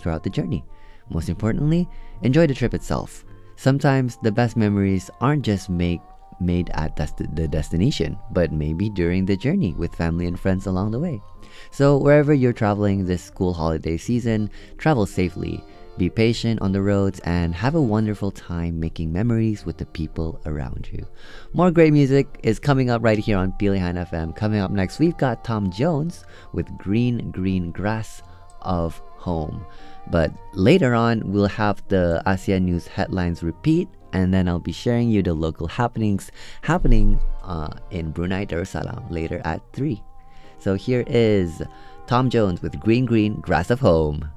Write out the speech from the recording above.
throughout the journey. Most importantly, enjoy the trip itself. Sometimes the best memories aren't just made at the destination, but maybe during the journey with family and friends along the way. So wherever you're traveling this school holiday season, travel safely, be patient on the roads, and have a wonderful time making memories with the people around you. More great music is coming up right here on Pilihan FM. Coming up next, we've got Tom Jones with Green Green Grass of Home. But later on, we'll have the ASEAN News headlines repeat, and then I'll be sharing you the local happenings happening in Brunei Darussalam later at 3. So here is Tom Jones with Green Green Grass of Home.